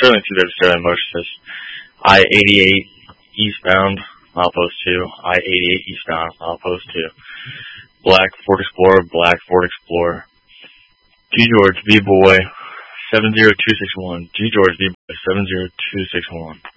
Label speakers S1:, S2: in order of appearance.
S1: Sterling 2, there's Sterling Motion says I-88 eastbound, milepost 2, I-88 eastbound, milepost 2. Black Ford Explorer. G George B Boy 70261. G George B Boy 70261.